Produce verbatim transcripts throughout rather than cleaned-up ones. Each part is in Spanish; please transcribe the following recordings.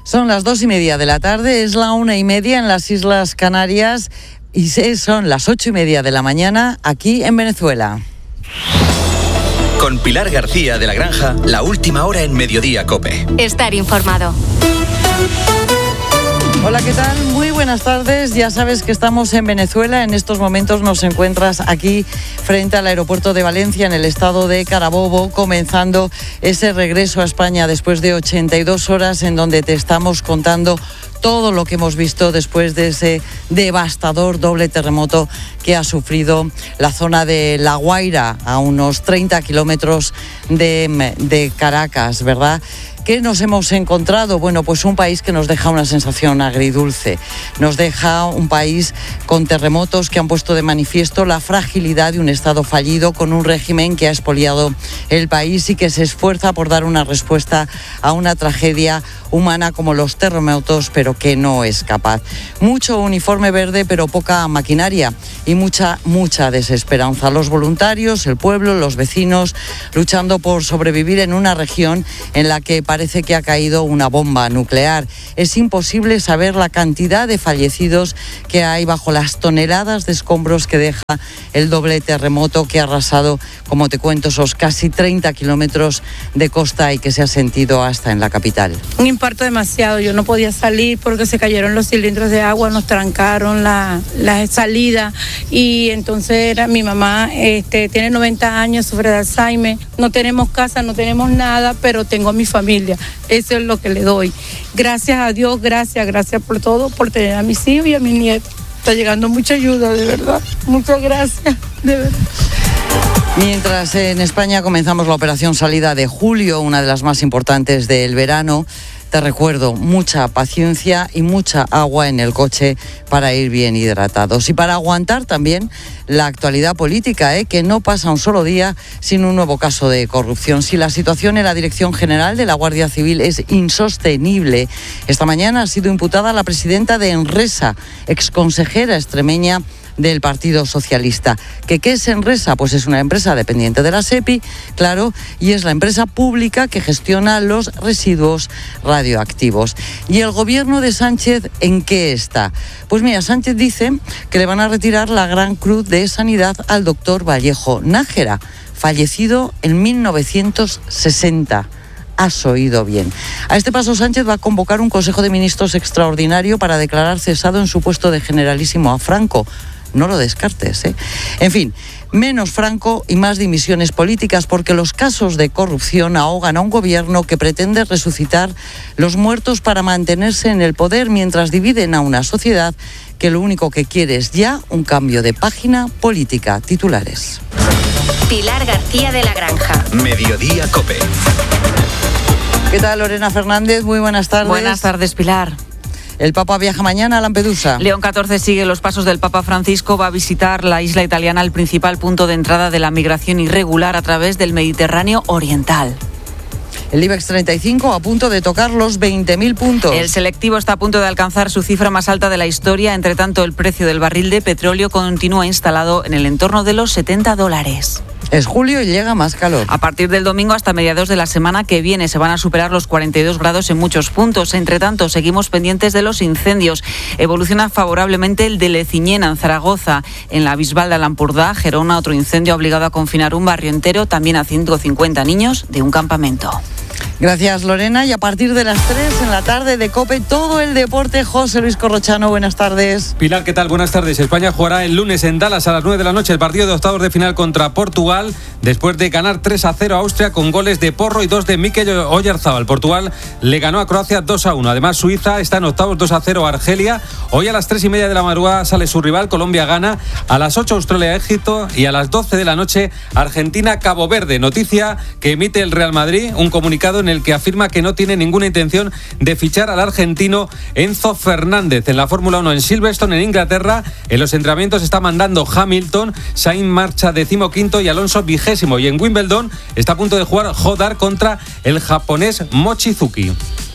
Son las dos y media de la tarde, es la una y media en las Islas Canarias y son las ocho y media de la mañana aquí en Venezuela. Con Pilar García de la Granja, la última hora en Mediodía COPE. Estar informado. Hola, ¿qué tal? Muy buenas tardes. Ya sabes que estamos en Venezuela. En estos momentos nos encuentras aquí frente al aeropuerto de Valencia, en el estado de Carabobo, comenzando ese regreso a España después de ochenta y dos horas, en donde te estamos contando todo lo que hemos visto después de ese devastador doble terremoto que ha sufrido la zona de La Guaira, a unos treinta kilómetros de, de Caracas, ¿verdad? ¿Qué nos hemos encontrado? Bueno, pues un país que nos deja una sensación agridulce. Nos deja un país con terremotos que han puesto de manifiesto la fragilidad de un Estado fallido, con un régimen que ha expoliado el país y que se esfuerza por dar una respuesta a una tragedia humana como los terremotos, pero que no es capaz. Mucho uniforme verde, pero poca maquinaria y mucha, mucha desesperanza. Los voluntarios, el pueblo, los vecinos, luchando por sobrevivir en una región en la que parece que ha caído una bomba nuclear. Es imposible saber la cantidad de fallecidos que hay bajo las toneladas de escombros que deja el doble terremoto que ha arrasado, como te cuento, esos casi treinta kilómetros de costa y que se ha sentido hasta en la capital. Un impacto demasiado. Yo no podía salir porque se cayeron los cilindros de agua, nos trancaron la, la salida y entonces era, mi mamá este, tiene noventa años, sufre de Alzheimer, no tenemos casa, no tenemos nada, pero tengo a mi familia. Eso es lo que le doy. Gracias a Dios, gracias, gracias por todo, por tener a mis hijos y a mis nietos. Está llegando mucha ayuda, de verdad. Muchas gracias, de verdad. Mientras en España comenzamos la operación Salida de Julio, una de las más importantes del verano, te recuerdo, mucha paciencia y mucha agua en el coche para ir bien hidratados y para aguantar también la actualidad política, ¿eh? que no pasa un solo día sin un nuevo caso de corrupción. Si la situación en la Dirección General de la Guardia Civil es insostenible, esta mañana ha sido imputada la presidenta de Enresa, exconsejera extremeña del Partido Socialista. ¿Que qué es Enresa? Pues es una empresa dependiente de la SEPI, claro, y es la empresa pública que gestiona los residuos radioactivos. ¿Y el gobierno de Sánchez en qué está? Pues mira, Sánchez dice que le van a retirar la Gran Cruz de Sanidad al doctor Vallejo Nájera, fallecido en mil novecientos sesenta. Has oído bien. A este paso, Sánchez va a convocar un Consejo de Ministros extraordinario para declarar cesado en su puesto de generalísimo a Franco. No lo descartes, ¿eh? En fin, menos Franco y más dimisiones políticas, porque los casos de corrupción ahogan a un gobierno que pretende resucitar los muertos para mantenerse en el poder, mientras dividen a una sociedad que lo único que quiere es ya un cambio de página política. Titulares. Pilar García de la Granja. Mediodía COPE. ¿Qué tal, Lorena Fernández? Muy buenas tardes. Buenas tardes, Pilar. El Papa viaja mañana a Lampedusa. León catorce sigue los pasos del Papa Francisco. Va a visitar la isla italiana, el principal punto de entrada de la migración irregular a través del Mediterráneo oriental. El IBEX treinta y cinco a punto de tocar los veinte mil puntos. El selectivo está a punto de alcanzar su cifra más alta de la historia. Entre tanto, el precio del barril de petróleo continúa instalado en el entorno de los setenta dólares. Es julio y llega más calor. A partir del domingo hasta mediados de la semana que viene se van a superar los cuarenta y dos grados en muchos puntos. Entre tanto, seguimos pendientes de los incendios. Evoluciona favorablemente el de Leciñena, en Zaragoza. En la Bisbal de Alampurdá, Gerona, otro incendio ha obligado a confinar un barrio entero, también a ciento cincuenta niños de un campamento. Gracias, Lorena. Y a partir de las tres en la tarde de COPE, todo el deporte. José Luis Corrochano, buenas tardes. Pilar, ¿qué tal? Buenas tardes. España jugará el lunes en Dallas a las nueve de la noche el partido de octavos de final contra Portugal, después de ganar tres a cero a Austria con goles de Porro y dos de Mikel Oyarzabal. Portugal le ganó a Croacia dos a uno. Además, Suiza está en octavos dos a cero a Argelia. Hoy a las tres y media de la madrugada sale su rival, Colombia gana. A las ocho Australia-Egipto y a las doce de la noche Argentina-Cabo Verde. Noticia que emite el Real Madrid, un comunicado en el que afirma que no tiene ninguna intención de fichar al argentino Enzo Fernández. En la Fórmula uno en Silverstone, en Inglaterra, en los entrenamientos está mandando Hamilton, Sainz marcha decimoquinto y Alonso vigésimo. Y en Wimbledon está a punto de jugar Hodar contra el japonés Mochizuki.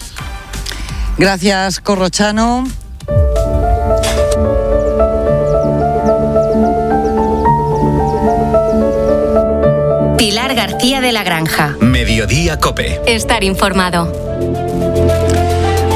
Gracias, Corrochano. Pilar García de la Granja. Mediodía COPE. Estar informado.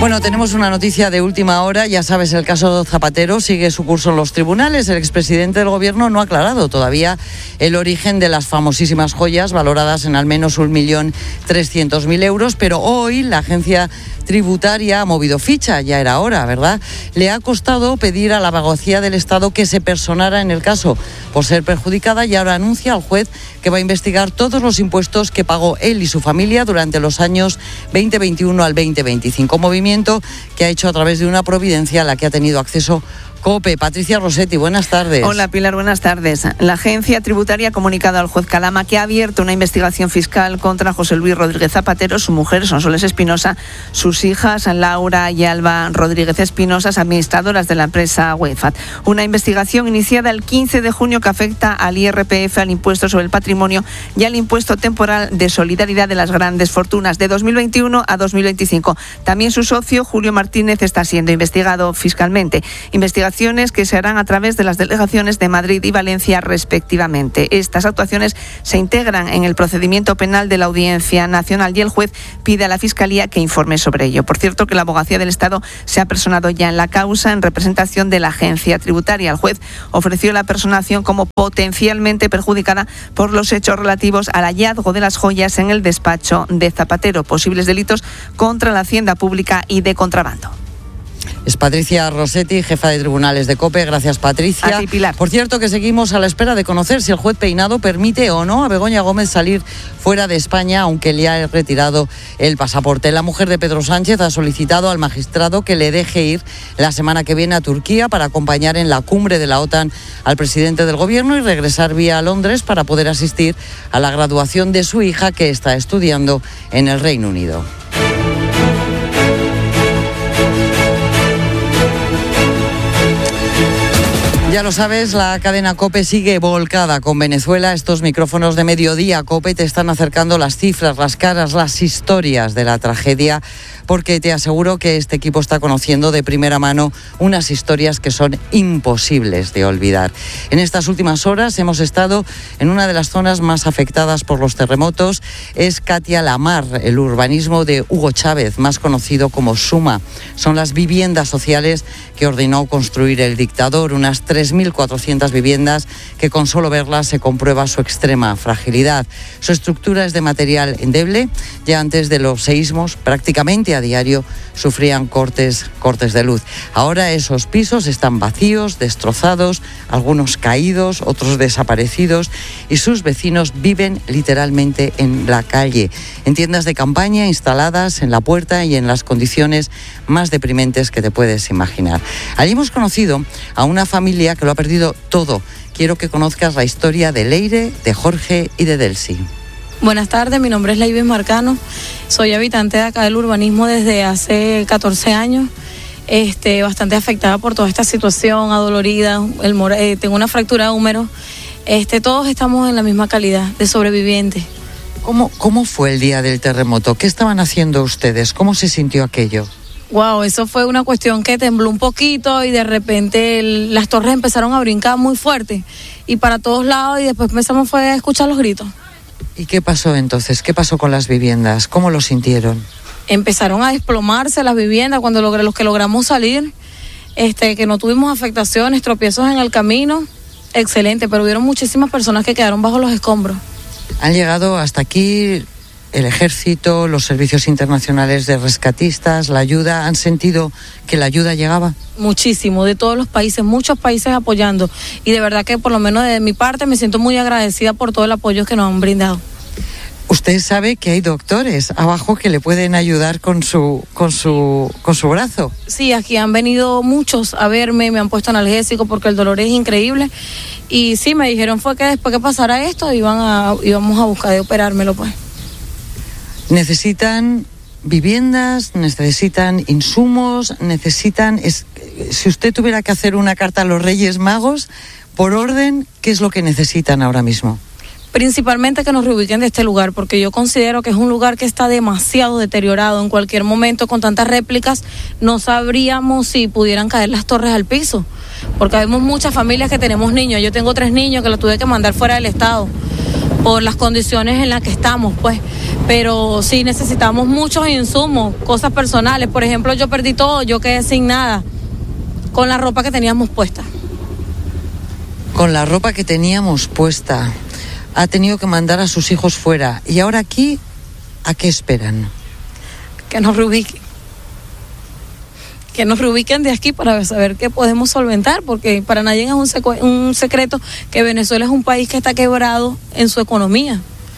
Bueno, tenemos una noticia de última hora. Ya sabes, el caso Zapatero sigue su curso en los tribunales. El expresidente del gobierno no ha aclarado todavía el origen de las famosísimas joyas valoradas en al menos un millón trescientos mil euros, pero hoy la agencia tributaria ha movido ficha, ya era hora, ¿verdad? Le ha costado pedir a la abogacía del Estado que se personara en el caso por ser perjudicada y ahora anuncia al juez que va a investigar todos los impuestos que pagó él y su familia durante los años veinte veintiuno al veinte veinticinco, movimiento que ha hecho a través de una providencia a la que ha tenido acceso COPE. Patricia Rossetti, buenas tardes. Hola Pilar, buenas tardes. La agencia tributaria ha comunicado al juez Calama que ha abierto una investigación fiscal contra José Luis Rodríguez Zapatero, su mujer Sonsoles Espinosa, sus hijas Laura y Alba Rodríguez Espinosa, administradoras de la empresa Wefat. Una investigación iniciada el quince de junio que afecta al I R P F, al impuesto sobre el patrimonio y al impuesto temporal de solidaridad de las grandes fortunas de dos mil veintiuno a dos mil veinticinco. También su socio Julio Martínez está siendo investigado fiscalmente. Investigación que se harán a través de las delegaciones de Madrid y Valencia respectivamente. Estas actuaciones se integran en el procedimiento penal de la Audiencia Nacional y el juez pide a la Fiscalía que informe sobre ello. Por cierto, que la Abogacía del Estado se ha personado ya en la causa en representación de la agencia tributaria. El juez ofreció la personación como potencialmente perjudicada por los hechos relativos al hallazgo de las joyas en el despacho de Zapatero, posibles delitos contra la hacienda pública y de contrabando. Es Patricia Rossetti, jefa de tribunales de COPE. Gracias, Patricia. A ti, Pilar. Por cierto, que seguimos a la espera de conocer si el juez Peinado permite o no a Begoña Gómez salir fuera de España, aunque le ha retirado el pasaporte. La mujer de Pedro Sánchez ha solicitado al magistrado que le deje ir la semana que viene a Turquía para acompañar en la cumbre de la OTAN al presidente del gobierno y regresar vía Londres para poder asistir a la graduación de su hija, que está estudiando en el Reino Unido. Ya lo sabes, la cadena COPE sigue volcada con Venezuela. Estos micrófonos de Mediodía COPE te están acercando las cifras, las caras, las historias de la tragedia, porque te aseguro que este equipo está conociendo de primera mano unas historias que son imposibles de olvidar. En estas últimas horas hemos estado en una de las zonas más afectadas por los terremotos. Es Katia Lamar, el urbanismo de Hugo Chávez, más conocido como Suma. Son las viviendas sociales que ordenó construir el dictador, unas tres mil cuatrocientas viviendas que con solo verlas se comprueba su extrema fragilidad. Su estructura es de material endeble. Ya antes de los seísmos, prácticamente a diario sufrían cortes, cortes de luz. Ahora esos pisos están vacíos, destrozados, algunos caídos, otros desaparecidos, y sus vecinos viven literalmente en la calle, en tiendas de campaña instaladas en la puerta y en las condiciones más deprimentes que te puedes imaginar. Allí hemos conocido a una familia que lo ha perdido todo. Quiero que conozcas la historia de Leire, de Jorge y de Delcy. Buenas tardes, mi nombre es Leivis Marcano, soy habitante de acá del urbanismo desde hace catorce años, este, bastante afectada por toda esta situación, adolorida, el, eh, tengo una fractura de húmero, este, todos estamos en la misma calidad de sobrevivientes. ¿Cómo, cómo fue el día del terremoto? ¿Qué estaban haciendo ustedes? ¿Cómo se sintió aquello? Wow, eso fue una cuestión que tembló un poquito y de repente el, las torres empezaron a brincar muy fuerte y para todos lados, y después empezamos fue a escuchar los gritos. ¿Y qué pasó entonces? ¿Qué pasó con las viviendas? ¿Cómo lo sintieron? Empezaron a desplomarse las viviendas cuando logré, los que logramos salir, este, que no tuvimos afectaciones, tropiezos en el camino, excelente, pero hubieron muchísimas personas que quedaron bajo los escombros. Han llegado hasta aquí el ejército, los servicios internacionales de rescatistas, la ayuda. ¿Han sentido que la ayuda llegaba? Muchísimo, de todos los países, muchos países apoyando, y de verdad que por lo menos de mi parte me siento muy agradecida por todo el apoyo que nos han brindado. Usted sabe que hay doctores abajo que le pueden ayudar con su con su con su brazo. Sí, aquí han venido muchos a verme, me han puesto analgésico porque el dolor es increíble, y sí, me dijeron fue que después que pasara esto iban a íbamos a buscar de operármelo, pues. Necesitan viviendas, necesitan insumos, necesitan... Es, si usted tuviera que hacer una carta a los Reyes Magos, por orden, ¿qué es lo que necesitan ahora mismo? Principalmente que nos reubiquen de este lugar, porque yo considero que es un lugar que está demasiado deteriorado. En cualquier momento, con tantas réplicas, no sabríamos si pudieran caer las torres al piso, porque vemos muchas familias que tenemos niños. Yo tengo tres niños que los tuve que mandar fuera del estado, por las condiciones en las que estamos, pues. Pero sí necesitamos muchos insumos, cosas personales. Por ejemplo, yo perdí todo, yo quedé sin nada, con la ropa que teníamos puesta. Con la ropa que teníamos puesta. Ha tenido que mandar a sus hijos fuera. Y ahora aquí, ¿a qué esperan? Que nos reubiquen. Que nos reubiquen de aquí para saber qué podemos solventar, porque para nadie es un, secu- un secreto que Venezuela es un país que está quebrado en su economía.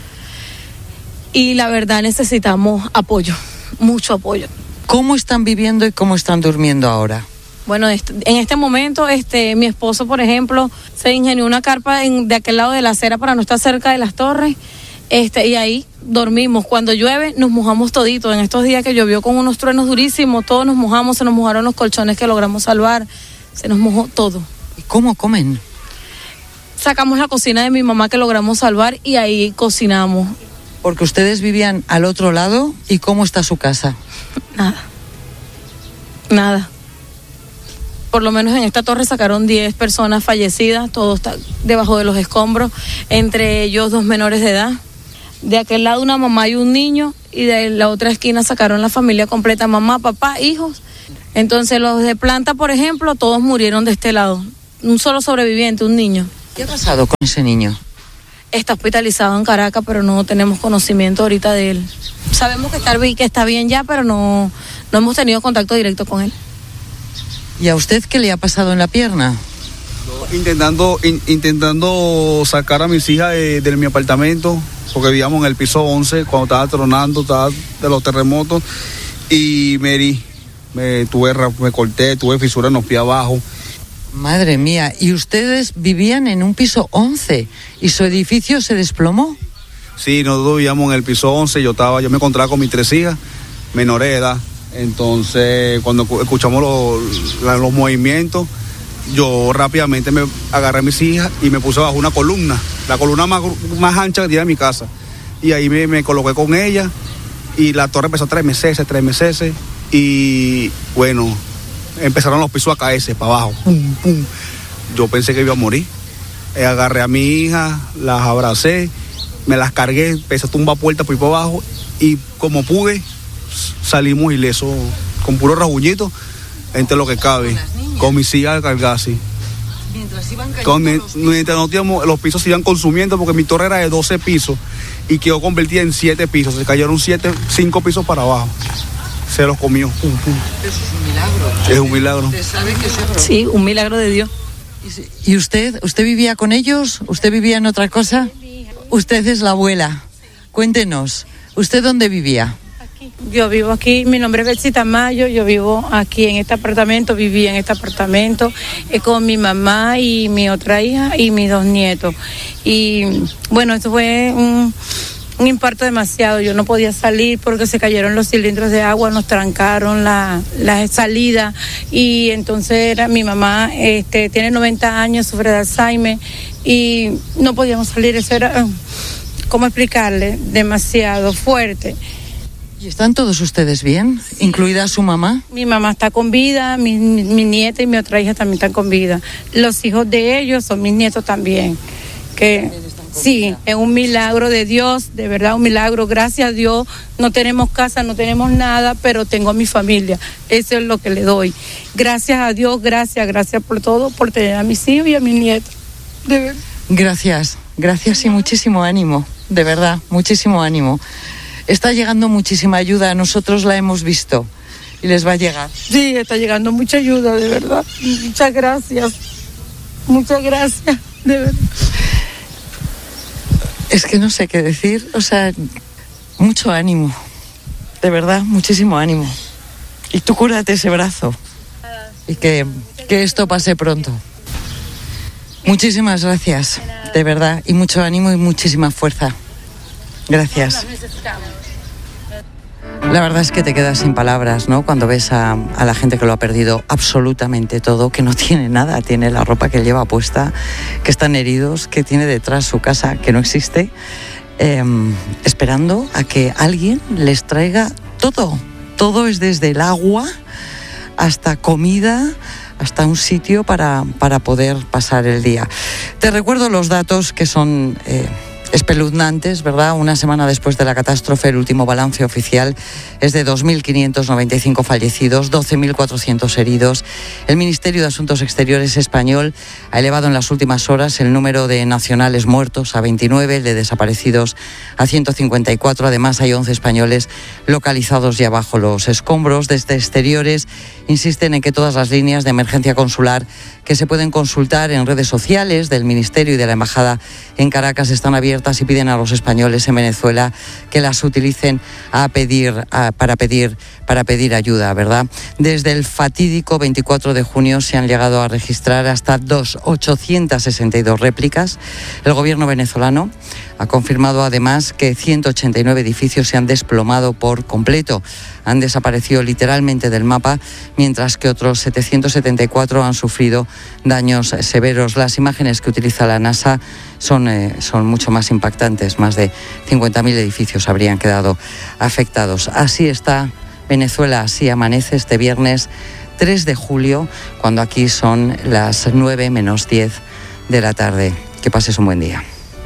Y la verdad necesitamos apoyo, mucho apoyo. ¿Cómo están viviendo y cómo están durmiendo ahora? Bueno, en este momento, este, mi esposo, por ejemplo, se ingenió una carpa en, de aquel lado de la acera para no estar cerca de las torres, este, y ahí dormimos. Cuando llueve, nos mojamos toditos. En estos días que llovió con unos truenos durísimos, todos nos mojamos, se nos mojaron los colchones que logramos salvar, se nos mojó todo. ¿Y cómo comen? Sacamos la cocina de mi mamá que logramos salvar y ahí cocinamos. Porque ustedes vivían al otro lado, ¿y cómo está su casa? Nada, nada. Por lo menos en esta torre sacaron diez personas fallecidas, todo está debajo de los escombros, entre ellos dos menores de edad. De aquel lado una mamá y un niño, y de la otra esquina sacaron la familia completa, mamá, papá, hijos. Entonces los de planta, por ejemplo, todos murieron de este lado. Un solo sobreviviente, un niño. ¿Qué ha pasado con ese niño? Está hospitalizado en Caracas, pero no tenemos conocimiento ahorita de él. Sabemos que está, que está bien ya, pero no, no hemos tenido contacto directo con él. ¿Y a usted qué le ha pasado en la pierna? Intentando, in, intentando sacar a mis hijas de, de mi apartamento, porque vivíamos en el piso once cuando estaba tronando, estaba de los terremotos, y me herí, me, tuve, me corté, tuve fisura en los pies abajo. Madre mía, ¿y ustedes vivían en un piso once y su edificio se desplomó? Sí, nosotros vivíamos en el piso once, yo estaba, yo me encontraba con mis tres hijas, menores de edad. Entonces, cuando escuchamos los, los movimientos, yo rápidamente me agarré a mis hijas y me puse bajo una columna, la columna más, más ancha que tiene mi casa. Y ahí me, me coloqué con ella y la torre empezó a estremecerse, estremecerse. Y bueno, empezaron los pisos a caerse para abajo. Pum, pum. Yo pensé que iba a morir. Eh, agarré a mi hija, las abracé, me las cargué, empecé a tumbar puertas por ahí para abajo y como pude, salimos ilesos, con puro rasguñito, entre lo que cabe, con mis hijas cargadas así. Mientras iban cayendo con, los, mientras no teníamos, los pisos se iban consumiendo, porque mi torre era de doce pisos y quedó convertida en siete pisos, se cayeron siete, cinco pisos para abajo, se los comió. Pum, pum. Eso es un milagro. Es un milagro. ¿Usted sabe que eso? Sí, un milagro de Dios. ¿Y usted? ¿Usted vivía con ellos? ¿Usted vivía en otra cosa? Usted es la abuela. Cuéntenos, ¿usted dónde vivía? Yo vivo aquí, mi nombre es Betsy Tamayo, yo vivo aquí en este apartamento, viví en este apartamento eh, con mi mamá y mi otra hija y mis dos nietos. Y bueno, esto fue un, un impacto demasiado, yo no podía salir porque se cayeron los cilindros de agua, nos trancaron la, la salida y entonces era, mi mamá este, tiene noventa años, sufre de Alzheimer y no podíamos salir, eso era, ¿cómo explicarle? Demasiado fuerte. ¿Y están todos ustedes bien? Sí. ¿Incluida su mamá? Mi mamá está con vida, mi, mi, mi nieta y mi otra hija también están con vida. Los hijos de ellos son mis nietos también. Que sí, es un milagro de Dios, de verdad un milagro. Gracias a Dios, no tenemos casa, no tenemos nada, pero tengo a mi familia. Eso es lo que le doy. Gracias a Dios, gracias, gracias por todo, por tener a mis hijos y a mis nietos. De verdad. Gracias, gracias y muchísimo ánimo, de verdad, muchísimo ánimo. Está llegando muchísima ayuda, nosotros la hemos visto y les va a llegar. Sí, está llegando mucha ayuda, de verdad. Muchas gracias. Muchas gracias, de verdad. Es que no sé qué decir, o sea, mucho ánimo, de verdad, muchísimo ánimo. Y tú cúrate ese brazo y que, que esto pase pronto. Muchísimas gracias, de verdad, y mucho ánimo y muchísima fuerza. Gracias. La verdad es que te quedas sin palabras, ¿no? Cuando ves a, a la gente que lo ha perdido absolutamente todo, que no tiene nada, tiene la ropa que lleva puesta, que están heridos, que tiene detrás su casa que no existe, eh, esperando a que alguien les traiga todo. Todo es desde el agua hasta comida, hasta un sitio para, para poder pasar el día. Te recuerdo los datos que son... Eh, espeluznantes, ¿verdad? Una semana después de la catástrofe, el último balance oficial es de dos mil quinientos noventa y cinco fallecidos, doce mil cuatrocientos heridos. El Ministerio de Asuntos Exteriores español ha elevado en las últimas horas el número de nacionales muertos a veintinueve, de desaparecidos a ciento cincuenta y cuatro. Además, hay once españoles localizados ya bajo los escombros. Desde Exteriores insisten en que todas las líneas de emergencia consular que se pueden consultar en redes sociales del Ministerio y de la Embajada en Caracas están abiertas y piden a los españoles en Venezuela que las utilicen a pedir, a, para pedir, para pedir ayuda, ¿verdad? Desde el fatídico veinticuatro de junio se han llegado a registrar hasta dos, ochocientas sesenta y dos réplicas. El gobierno venezolano ha confirmado además que ciento ochenta y nueve edificios se han desplomado por completo. Han desaparecido literalmente del mapa, mientras que otros setecientos setenta y cuatro han sufrido daños severos. Las imágenes que utiliza la NASA son, eh, son mucho más impactantes. Más de cincuenta mil edificios habrían quedado afectados. Así está Venezuela, así amanece este viernes tres de julio, cuando aquí son las nueve menos diez de la tarde. Que pases un buen día.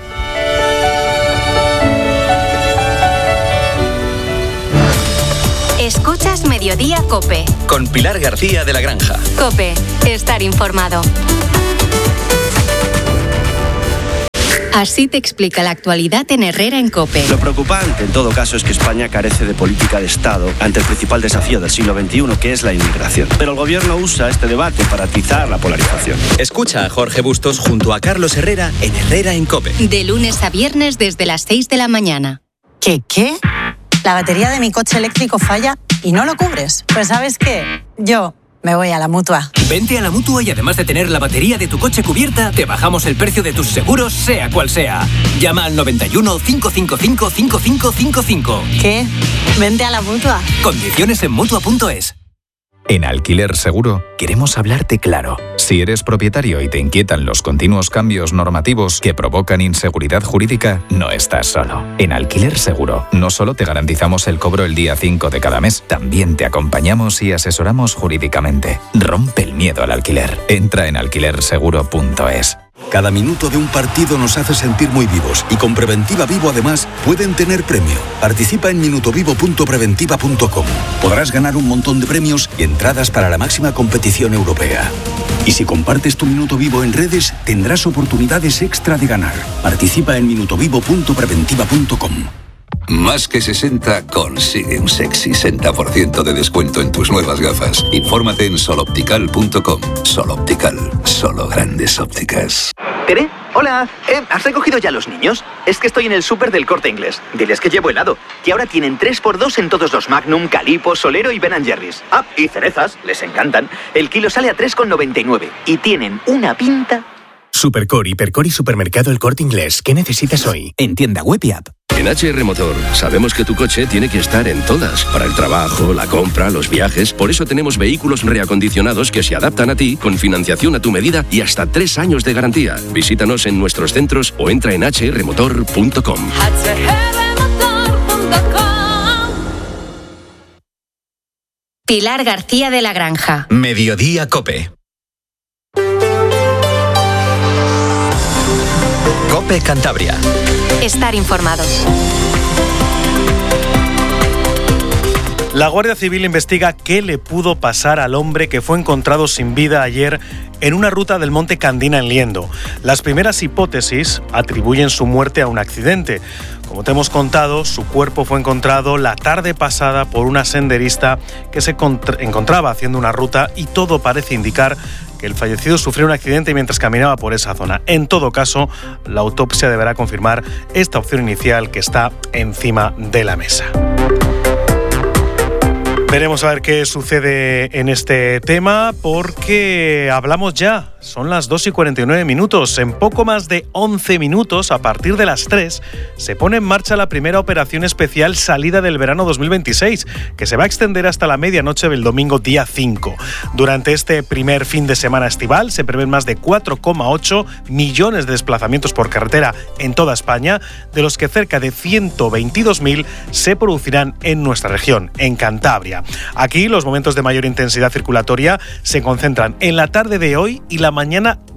Escuchas Mediodía COPE. Con Pilar García de la Granja. COPE, estar informado. Así te explica la actualidad en Herrera en COPE. Lo preocupante, en todo caso, es que España carece de política de Estado ante el principal desafío del siglo veintiuno, que es la inmigración. Pero el gobierno usa este debate para atizar la polarización. Escucha a Jorge Bustos junto a Carlos Herrera en Herrera en COPE. De lunes a viernes desde las seis de la mañana. ¿Qué qué? La batería de mi coche eléctrico falla y no lo cubres. Pues ¿sabes qué? Yo me voy a la Mutua. Vente a la Mutua y además de tener la batería de tu coche cubierta, te bajamos el precio de tus seguros, sea cual sea. Llama al noventa y uno, cinco cinco cinco, cinco cinco cinco cinco. ¿Qué? Vente a la Mutua. Condiciones en Mutua punto es. En Alquiler Seguro queremos hablarte claro. Si eres propietario y te inquietan los continuos cambios normativos que provocan inseguridad jurídica, no estás solo. En Alquiler Seguro no solo te garantizamos el cobro el día cinco de cada mes, también te acompañamos y asesoramos jurídicamente. Rompe el miedo al alquiler. Entra en alquiler seguro punto es. Cada minuto de un partido nos hace sentir muy vivos y con Preventiva Vivo además pueden tener premio. Participa en minutovivo punto preventiva punto com. Podrás ganar un montón de premios y entradas para la máxima competición europea. Y si compartes tu minuto vivo en redes, tendrás oportunidades extra de ganar. Participa en minutovivo punto preventiva punto com. Más que sesenta consigue un sexy sesenta por ciento de descuento en tus nuevas gafas. Infórmate en sol optical punto com. Sol Optical, solo grandes ópticas. ¿Tere? Hola, eh, ¿has recogido ya a los niños? Es que estoy en el súper del Corte Inglés. Diles que llevo helado. Que ahora tienen tres por dos en todos los Magnum, Calippo, Solero y Ben and Jerry's. Ah, y cerezas, les encantan. El kilo sale a tres con noventa y nueve y tienen una pinta. Supercore, Hipercore y Supermercado El Corte Inglés. ¿Qué necesitas hoy? En tienda web y app. En H R Motor sabemos que tu coche tiene que estar en todas, para el trabajo, la compra, los viajes. Por eso tenemos vehículos reacondicionados que se adaptan a ti, con financiación a tu medida y hasta tres años de garantía. Visítanos en nuestros centros o entra en h r motor punto com. Pilar García de la Granja. Mediodía COPE. COPE Cantabria. Estar informado. La Guardia Civil investiga qué le pudo pasar al hombre que fue encontrado sin vida ayer en una ruta del Monte Candina en Liendo. Las primeras hipótesis atribuyen su muerte a un accidente. Como te hemos contado, su cuerpo fue encontrado la tarde pasada por una senderista que se encontraba haciendo una ruta y todo parece indicar que el fallecido sufrió un accidente mientras caminaba por esa zona. En todo caso, la autopsia deberá confirmar esta opción inicial que está encima de la mesa. Veremos a ver qué sucede en este tema, porque hablamos ya. Son las dos y cuarenta y nueve minutos. En poco más de once minutos, a partir de las tres, se pone en marcha la primera operación especial Salida del Verano dos mil veintiséis, que se va a extender hasta la medianoche del domingo día cinco. Durante este primer fin de semana estival se prevén más de cuatro coma ocho millones de desplazamientos por carretera en toda España, de los que cerca de ciento veintidós mil se producirán en nuestra región, en Cantabria. Aquí los momentos de mayor intensidad circulatoria se concentran en la tarde de hoy y la mañana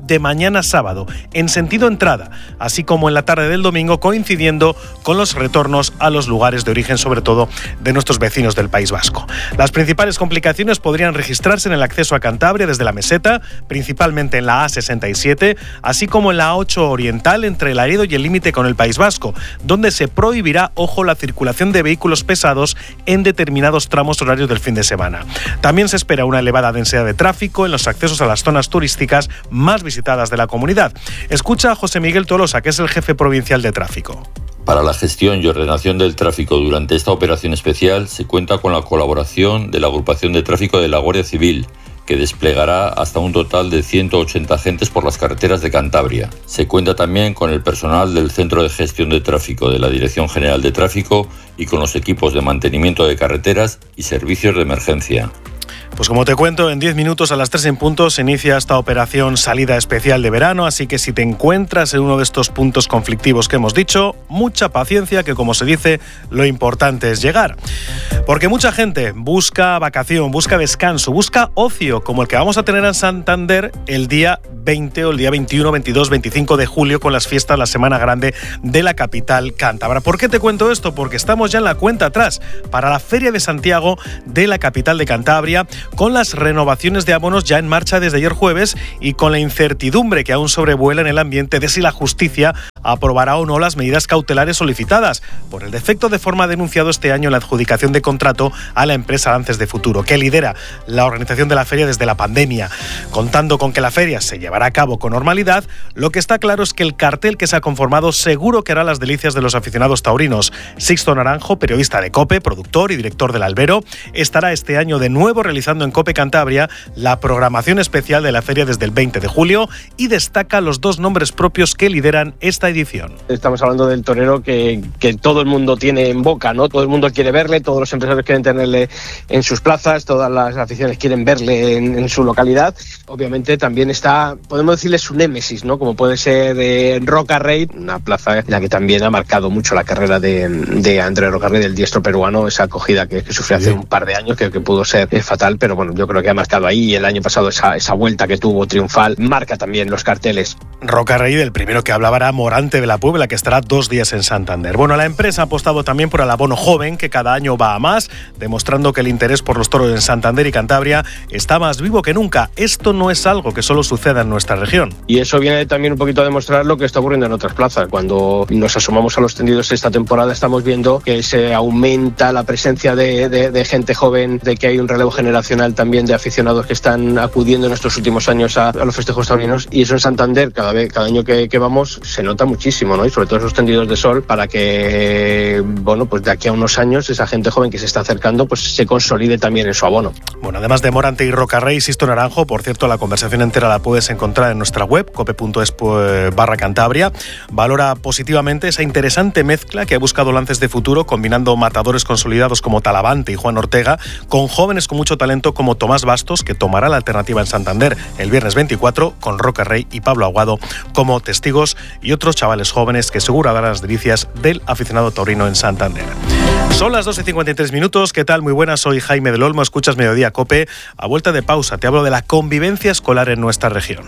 de mañana sábado, en sentido entrada, así como en la tarde del domingo, coincidiendo con los retornos a los lugares de origen, sobre todo de nuestros vecinos del País Vasco. Las principales complicaciones podrían registrarse en el acceso a Cantabria desde la meseta, principalmente en la A sesenta y siete, así como en la A ocho oriental entre Laredo y el límite con el País Vasco, donde se prohibirá, ojo, la circulación de vehículos pesados en determinados tramos horarios del fin de semana. También se espera una elevada densidad de tráfico en los accesos a las zonas turísticas más visitadas de la comunidad. Escucha a José Miguel Tolosa, que es el jefe provincial de tráfico. Para la gestión y ordenación del tráfico durante esta operación especial se cuenta con la colaboración de la Agrupación de Tráfico de la Guardia Civil, que desplegará hasta un total de ciento ochenta agentes por las carreteras de Cantabria. Se cuenta también con el personal del Centro de Gestión de Tráfico de la Dirección General de Tráfico y con los equipos de mantenimiento de carreteras y servicios de emergencia. Pues como te cuento, en diez minutos a las tres en punto se inicia esta operación salida especial de verano, así que si te encuentras en uno de estos puntos conflictivos que hemos dicho, mucha paciencia, que como se dice, lo importante es llegar. Porque mucha gente busca vacación, busca descanso, busca ocio, como el que vamos a tener en Santander el día veinte o el día veintiuno, veintidós, veinticinco de julio con las fiestas, la Semana Grande de la capital cántabra. ¿Por qué te cuento esto? Porque estamos ya en la cuenta atrás para la Feria de Santiago de la capital de Cantabria, con las renovaciones de abonos ya en marcha desde ayer jueves y con la incertidumbre que aún sobrevuela en el ambiente de si la justicia aprobará o no las medidas cautelares solicitadas por el defecto de forma denunciado este año en la adjudicación de contrato a la empresa Lances de Futuro, que lidera la organización de la feria desde la pandemia. Contando con que la feria se llevará a cabo con normalidad, lo que está claro es que el cartel que se ha conformado seguro que hará las delicias de los aficionados taurinos. Sixto Naranjo, periodista de COPE, productor y director del Albero, estará este año de nuevo realizando en COPE Cantabria la programación especial de la feria desde el veinte de julio y destaca los dos nombres propios que lideran esta edición. Estamos hablando del torero que, que todo el mundo tiene en boca, ¿no? Todo el mundo quiere verle, todos los empresarios quieren tenerle en sus plazas, todas las aficiones quieren verle en, en su localidad. Obviamente también está, podemos decirle, su némesis, ¿no? Como puede ser eh, Rocarrey, una plaza en la que también ha marcado mucho la carrera de, de Andrés Rocarrey, del diestro peruano, esa acogida que, que sufrió hace un par de años, que, que pudo ser eh, fatal, pero bueno, yo creo que ha marcado ahí. El año pasado esa, esa vuelta que tuvo triunfal marca también los carteles. Rocarrey, del primero que hablaba, era Morante de la Puebla, que estará dos días en Santander. Bueno, la empresa ha apostado también por el abono joven, que cada año va a más, demostrando que el interés por los toros en Santander y Cantabria está más vivo que nunca. Esto no es algo que solo suceda en nuestra región. Y eso viene también un poquito a demostrar lo que está ocurriendo en otras plazas. Cuando nos asomamos a los tendidos esta temporada, estamos viendo que se aumenta la presencia de, de, de gente joven, de que hay un relevo generacional también de aficionados que están acudiendo en estos últimos años a, a los festejos taurinos, y eso en Santander cada vez, cada año que, que vamos se nota muchísimo, ¿no? Y sobre todo esos tendidos de sol, para que, bueno, pues de aquí a unos años esa gente joven que se está acercando pues se consolide también en su abono. Bueno, además de Morante y Rocarrey, Sixto Naranjo, por cierto, la conversación entera la puedes encontrar en nuestra web, cope punto es barra Cantabria, valora positivamente esa interesante mezcla que ha buscado Lances de Futuro, combinando matadores consolidados como Talavante y Juan Ortega con jóvenes con mucho talento como Tomás Bastos, que tomará la alternativa en Santander el viernes veinticuatro, con Rocarrey y Pablo Aguado como testigos, y otros chavales jóvenes que seguro darán las delicias del aficionado taurino en Santander. Son las dos y cincuenta y tres minutos. ¿Qué tal? Muy buenas, soy Jaime del Olmo, escuchas Mediodía Cope. A vuelta de pausa te hablo de la convivencia escolar en nuestra región.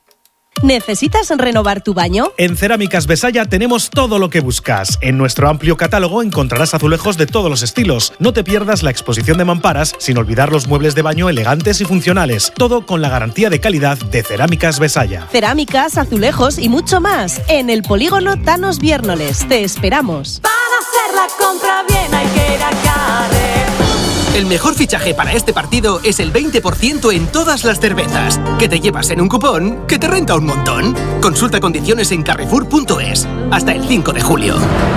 ¿Necesitas renovar tu baño? En Cerámicas Besaya tenemos todo lo que buscas. En nuestro amplio catálogo encontrarás azulejos de todos los estilos. No te pierdas la exposición de mamparas, sin olvidar los muebles de baño elegantes y funcionales. Todo con la garantía de calidad de Cerámicas Besaya. Cerámicas, azulejos y mucho más. En el polígono Thanos Viérnoles. Te esperamos. Para hacer la compra bien hay que ir a Carrefour. El mejor fichaje para este partido es el veinte por ciento en todas las cervezas, que te llevas en un cupón que te renta un montón. Consulta condiciones en carrefour punto es. Hasta el cinco de julio.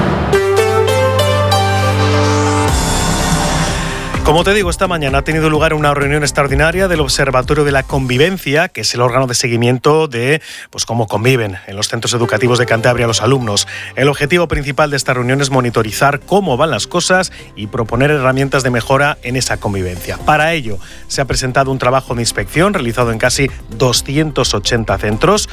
Como te digo, esta mañana ha tenido lugar una reunión extraordinaria del Observatorio de la Convivencia, que es el órgano de seguimiento de pues, cómo conviven en los centros educativos de Cantabria los alumnos. El objetivo principal de esta reunión es monitorizar cómo van las cosas y proponer herramientas de mejora en esa convivencia. Para ello, se ha presentado un trabajo de inspección realizado en casi doscientos ochenta centros,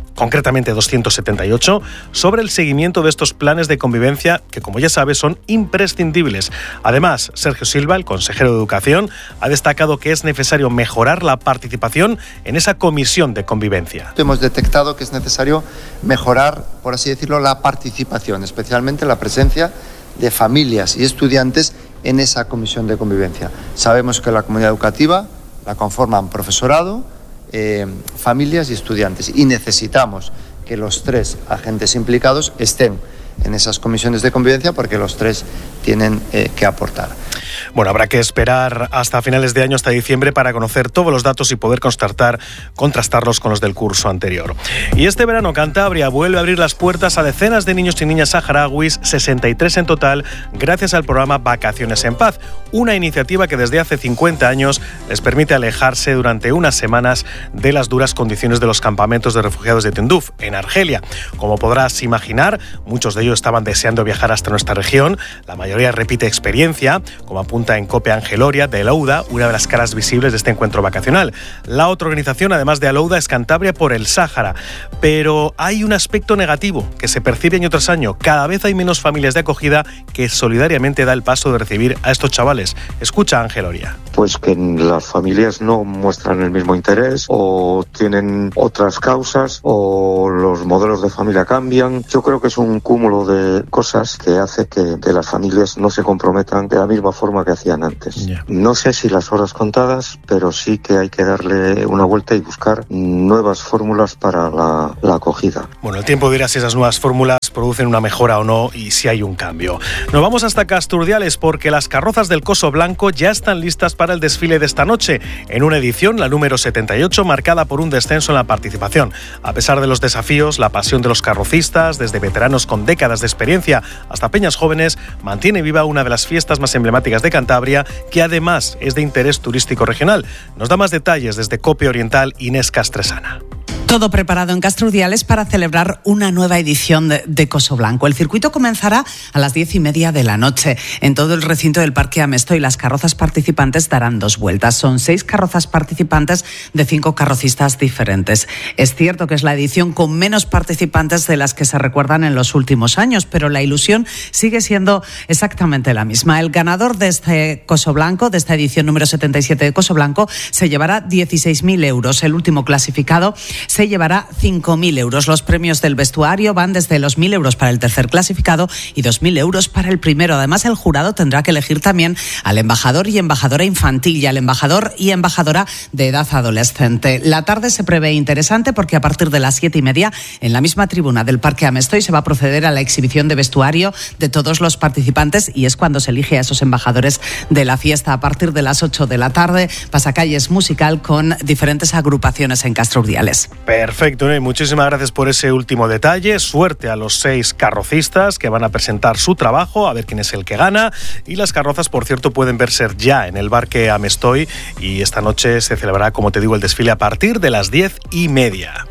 concretamente doscientos setenta y ocho, sobre el seguimiento de estos planes de convivencia que, como ya sabes, son imprescindibles. Además, Sergio Silva, el consejero de Educación, ha destacado que es necesario mejorar la participación en esa comisión de convivencia. Hemos detectado que es necesario mejorar, por así decirlo, la participación, especialmente la presencia de familias y estudiantes en esa comisión de convivencia. Sabemos que la comunidad educativa la conforman profesorado, eh, familias y estudiantes, y necesitamos que los tres agentes implicados estén en esas comisiones de convivencia porque los tres tienen eh, que aportar. Bueno, habrá que esperar hasta finales de año, hasta diciembre, para conocer todos los datos y poder constatar, contrastarlos con los del curso anterior. Y este verano Cantabria vuelve a abrir las puertas a decenas de niños y niñas saharauis, sesenta y tres en total, gracias al programa Vacaciones en Paz, una iniciativa que desde hace cincuenta años les permite alejarse durante unas semanas de las duras condiciones de los campamentos de refugiados de Tinduf, en Argelia. Como podrás imaginar, muchos de ellos estaban deseando viajar hasta nuestra región, la mayoría repite experiencia, como apunta en COPE Ángel Oria, de Alouda, una de las caras visibles de este encuentro vacacional. La otra organización, además de Alouda, es Cantabria por el Sáhara. Pero hay un aspecto negativo que se percibe año tras año. Cada vez hay menos familias de acogida que solidariamente da el paso de recibir a estos chavales. Escucha a Ángel Oria. Pues que las familias no muestran el mismo interés, o tienen otras causas, o los modelos de familia cambian. Yo creo que es un cúmulo de cosas que hace que, que las familias no se comprometan de la misma forma que hacían antes. Yeah. No sé si las horas contadas, pero sí que hay que darle una vuelta y buscar nuevas fórmulas para la, la acogida. Bueno, el tiempo dirá si esas nuevas fórmulas producen una mejora o no y si hay un cambio. Nos vamos hasta Casturdiales porque las carrozas del Coso Blanco ya están listas para el desfile de esta noche, en una edición, la número setenta y ocho, marcada por un descenso en la participación. A pesar de los desafíos, la pasión de los carrocistas, desde veteranos con décadas de experiencia hasta peñas jóvenes, mantiene viva una de las fiestas más emblemáticas de Cantabria, que además es de interés turístico regional. Nos da más detalles desde COPE Oriental Inés Castresana. Todo preparado en Casturdiales para celebrar una nueva edición de, de Coso Blanco. El circuito comenzará a las diez y media de la noche. En todo el recinto del Parque Amestoy, las carrozas participantes darán dos vueltas. Son seis carrozas participantes de cinco carrocistas diferentes. Es cierto que es la edición con menos participantes de las que se recuerdan en los últimos años, pero la ilusión sigue siendo exactamente la misma. El ganador de este Coso Blanco, de esta edición número setenta y siete de Coso Blanco, se llevará dieciséis mil euros. El último clasificado se llevará cinco mil euros. Los premios del vestuario van desde los mil euros para el tercer clasificado y dos mil euros para el primero. Además, el jurado tendrá que elegir también al embajador y embajadora infantil y al embajador y embajadora de edad adolescente. La tarde se prevé interesante porque a partir de las siete y media, en la misma tribuna del Parque Amestoy, se va a proceder a la exhibición de vestuario de todos los participantes y es cuando se elige a esos embajadores de la fiesta. A partir de las ocho de la tarde, pasacalles musical con diferentes agrupaciones en Casturdiales. Perfecto, y muchísimas gracias por ese último detalle. Suerte a los seis carrocistas que van a presentar su trabajo, a ver quién es el que gana. Y las carrozas, por cierto, pueden verse ya en el Parque Amestoy y esta noche se celebrará, como te digo, el desfile a partir de las diez y media.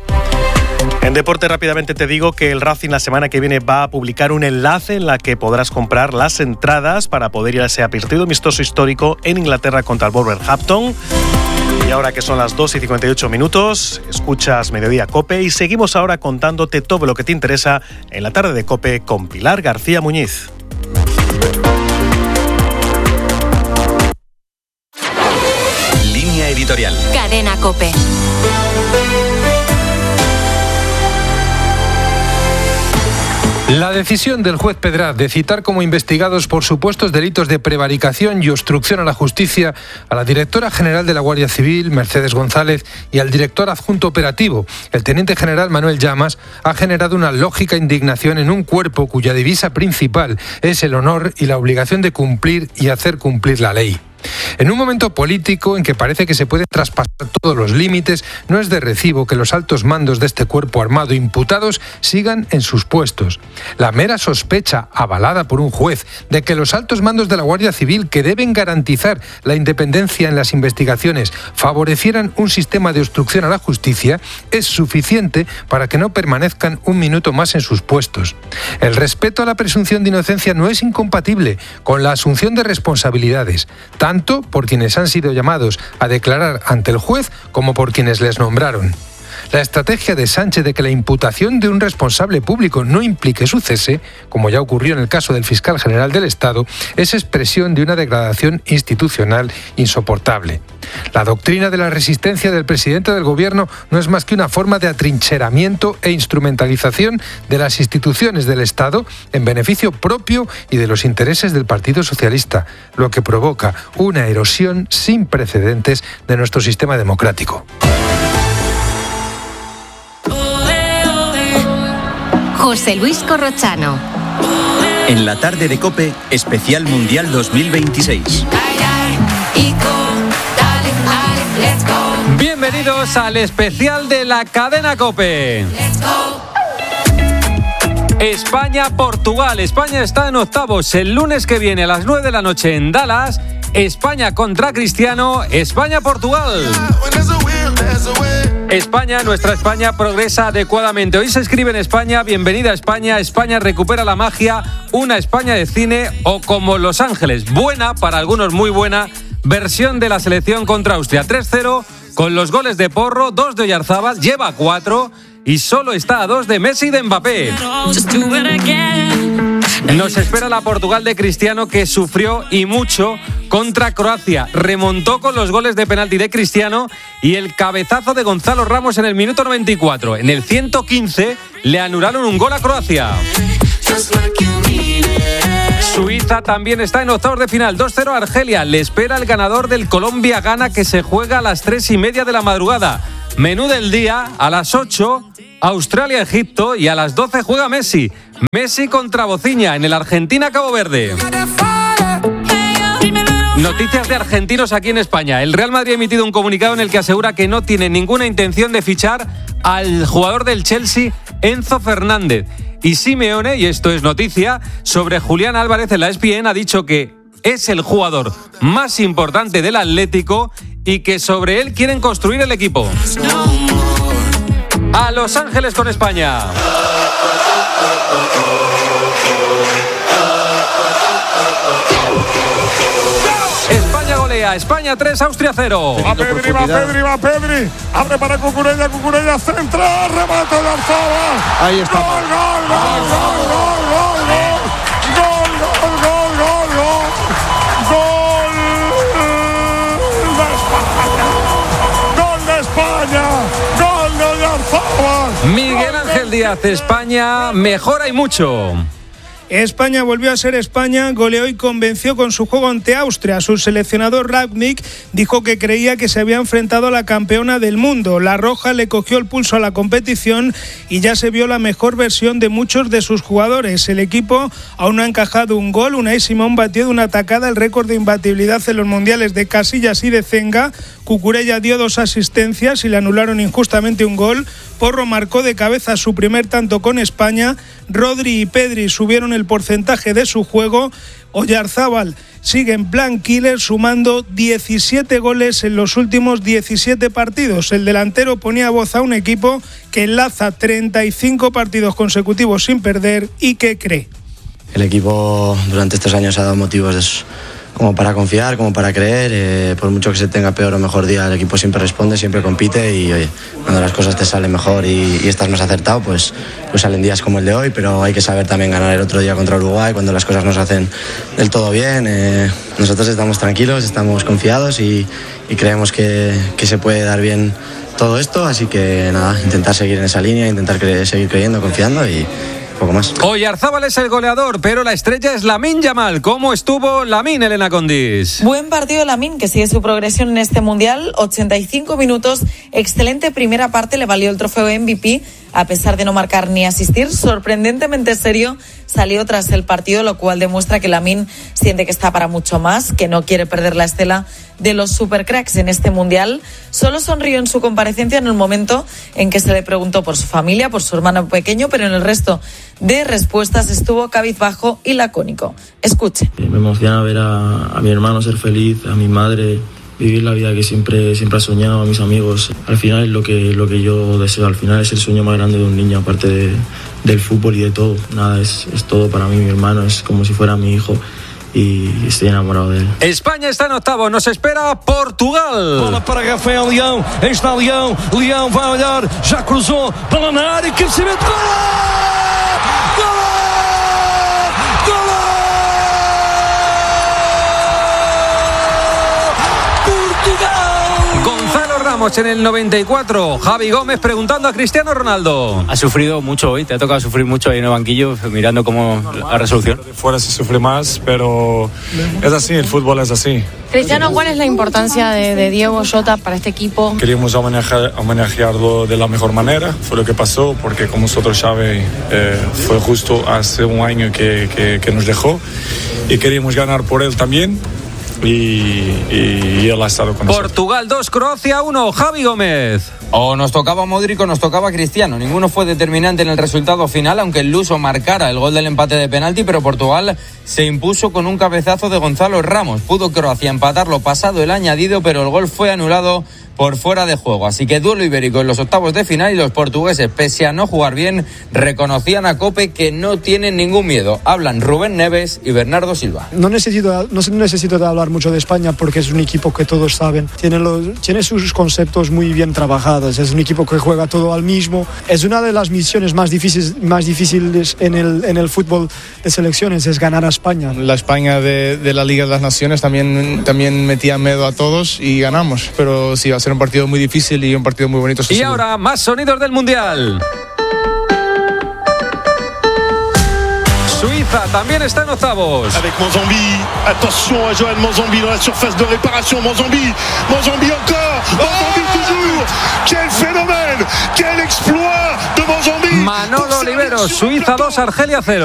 En deporte, rápidamente te digo que el Racing la semana que viene va a publicar un enlace en la que podrás comprar las entradas para poder ir a ese partido amistoso histórico en Inglaterra contra el Wolverhampton. Y ahora que son las dos y cincuenta y ocho minutos, escuchas Mediodía COPE y seguimos ahora contándote todo lo que te interesa en la tarde de COPE con Pilar García Muñiz. Línea editorial. Cadena COPE. La decisión del juez Pedraz de citar como investigados por supuestos delitos de prevaricación y obstrucción a la justicia a la directora general de la Guardia Civil, Mercedes González, y al director adjunto operativo, el teniente general Manuel Llamas, ha generado una lógica indignación en un cuerpo cuya divisa principal es el honor y la obligación de cumplir y hacer cumplir la ley. En un momento político en que parece que se pueden traspasar todos los límites, no es de recibo que los altos mandos de este cuerpo armado imputados sigan en sus puestos. La mera sospecha, avalada por un juez, de que los altos mandos de la Guardia Civil, que deben garantizar la independencia en las investigaciones, favorecieran un sistema de obstrucción a la justicia, es suficiente para que no permanezcan un minuto más en sus puestos. El respeto a la presunción de inocencia no es incompatible con la asunción de responsabilidades, tanto por quienes han sido llamados a declarar ante el juez como por quienes les nombraron. La estrategia de Sánchez de que la imputación de un responsable público no implique su cese, como ya ocurrió en el caso del fiscal general del Estado, es expresión de una degradación institucional insoportable. La doctrina de la resistencia del presidente del Gobierno no es más que una forma de atrincheramiento e instrumentalización de las instituciones del Estado en beneficio propio y de los intereses del Partido Socialista, lo que provoca una erosión sin precedentes de nuestro sistema democrático. José Luis Corrochano. En la tarde de COPE, especial Mundial dos mil veintiséis. Bienvenidos al especial de la cadena COPE. España-Portugal. España está en octavos. El lunes que viene a las nueve de la noche en Dallas. España contra Cristiano. España-Portugal. España, nuestra España, progresa adecuadamente. Hoy se escribe en España, bienvenida a España, España recupera la magia, una España de cine o como Los Ángeles, buena, para algunos muy buena, versión de la selección contra Austria. tres cero con los goles de Porro, dos de Oyarzábal, lleva cuatro y solo está a dos de Messi y de Mbappé. Nos espera la Portugal de Cristiano, que sufrió y mucho contra Croacia. Remontó con los goles de penalti de Cristiano y el cabezazo de Gonzalo Ramos en el minuto noventa y cuatro. En el ciento quince le anularon un gol a Croacia. Suiza también está en octavos de final. dos cero a Argelia. Le espera el ganador del Colombia-Ghana, que se juega a las tres y media de la madrugada. Menú del día, a las ocho, Australia-Egipto, y a las doce juega Messi. Messi contra Bociña en el Argentina-Cabo Verde. Noticias de argentinos aquí en España. El Real Madrid ha emitido un comunicado en el que asegura que no tiene ninguna intención de fichar al jugador del Chelsea, Enzo Fernández. Y Simeone, y esto es noticia, sobre Julián Álvarez en la E S P N ha dicho que es el jugador más importante del Atlético y que sobre él quieren construir el equipo. A Los Ángeles con España. España golea, España tres, Austria cero. Va Pedri, va Pedri, va Pedri. Abre para Cucurella, Cucurella centra, remate de Arzábal. Ahí está. Gol, gol, gol, gol, gol, gol, gol, gol, gol, gol, gol, gol de España, gol de Arzábal. Miguel Ángel Díaz, España mejora y mucho. España volvió a ser España, goleó y convenció con su juego ante Austria. Su seleccionador Rangnick dijo que creía que se había enfrentado a la campeona del mundo. La roja le cogió el pulso a la competición y ya se vio la mejor versión de muchos de sus jugadores. El equipo aún no ha encajado un gol. Unai Simón batió de una tacada el récord de imbatibilidad en los mundiales de Casillas y de Zenga. Cucurella dio dos asistencias y le anularon injustamente un gol. Porro marcó de cabeza su primer tanto con España. Rodri y Pedri subieron el porcentaje de su juego. Oyarzábal sigue en plan killer, sumando diecisiete goles en los últimos diecisiete partidos. El delantero ponía voz a un equipo que enlaza treinta y cinco partidos consecutivos sin perder y que cree. El equipo durante estos años ha dado motivos de su... como para confiar, como para creer, eh, por mucho que se tenga peor o mejor día, el equipo siempre responde, siempre compite y oye, cuando las cosas te salen mejor y, y estás más acertado, pues, pues salen días como el de hoy, pero hay que saber también ganar el otro día contra Uruguay cuando las cosas no se hacen del todo bien. Eh, nosotros estamos tranquilos, estamos confiados y, y creemos que, que se puede dar bien todo esto, así que nada, intentar seguir en esa línea, intentar cre- seguir creyendo, confiando y poco más. Oyarzábal es el goleador, pero la estrella es Lamine Yamal. ¿Cómo estuvo Lamine, Elena Condis? Buen partido de Lamine, que sigue su progresión en este Mundial. ochenta y cinco minutos, excelente primera parte, le valió el trofeo M V P, a pesar de no marcar ni asistir. Sorprendentemente serio salió tras el partido, lo cual demuestra que Lamine siente que está para mucho más, que no quiere perder la estela de los supercracks en este Mundial. Solo sonrió en su comparecencia en el momento en que se le preguntó por su familia, por su hermano pequeño, pero en el resto de respuestas estuvo cabizbajo y lacónico. Escuche. Me emociona ver a, a mi hermano ser feliz, a mi madre vivir la vida que siempre, siempre ha soñado, a mis amigos. Al final es lo que, lo que yo deseo, al final es el sueño más grande de un niño, aparte de, del fútbol y de todo. Nada, es, es todo para mí, mi hermano, es como si fuera mi hijo. y estoy enamorado de él. España está en octavo, nos espera Portugal. Bola para Rafael Leão, está Leão, Leão vai olhar, já cruzou, bola na área, cabeceamento, gol! En el noventa y cuatro, Javi Gómez preguntando a Cristiano Ronaldo. Ha sufrido mucho hoy, te ha tocado sufrir mucho ahí en el banquillo, mirando cómo la resolución. Fuera se sufre más, pero es así, el fútbol es así. Cristiano, ¿cuál es la importancia de, de Diego Jota para este equipo? Queríamos homenajear, homenajearlo de la mejor manera, fue lo que pasó, porque como vosotros sabéis, eh, fue justo hace un año que, que, que nos dejó y queríamos ganar por él también. Y, y, y él ha estado con nosotros. Portugal dos, Croacia uno, Javi Gómez. O nos tocaba Modric o nos tocaba Cristiano. Ninguno fue determinante en el resultado final, aunque el luso marcara el gol del empate de penalti, pero Portugal se impuso con un cabezazo de Gonzalo Ramos. Pudo Croacia empatarlo pasado el añadido, pero el gol fue anulado por fuera de juego. Así que duelo ibérico en los octavos de final y los portugueses, pese a no jugar bien, reconocían a COPE que no tienen ningún miedo. Hablan Rubén Neves y Bernardo Silva. No necesito, no necesito de hablar mucho de España porque es un equipo que todos saben. Tiene, los, tiene sus conceptos muy bien trabajados. Es un equipo que juega todo al mismo. Es una de las misiones más difíciles, más difíciles en, el, en el fútbol de selecciones, es ganar a España. La España de, de la Liga de las Naciones también, también metía miedo a todos y ganamos. Pero sí, va a ser un partido muy difícil y un partido muy bonito. Y seguro. Ahora más sonidos del Mundial. Suiza también está en octavos. Avec Monzambi, attention à Joël Monzambi dans la surface de réparation. Monzambi, Monzambi encore, Monzambi toujours. Quel phénomène, quel exploit de Monzambi. Manolo Oliveros, Suiza dos, Argelia cero.